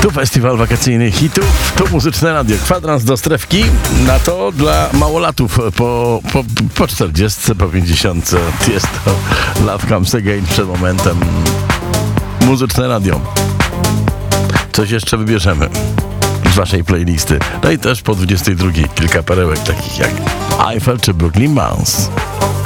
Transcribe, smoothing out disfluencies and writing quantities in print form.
Tu festiwal wakacyjnych hitów, tu Muzyczne Radio. Kwadrans do strefki, na to dla małolatów po 40, po 50. Jest to Love Comes Again przed momentem. Muzyczne Radio. Coś jeszcze wybierzemy z waszej playlisty. No i też po 22 kilka perełek takich jak Eiffel czy Brooklyn Bounce.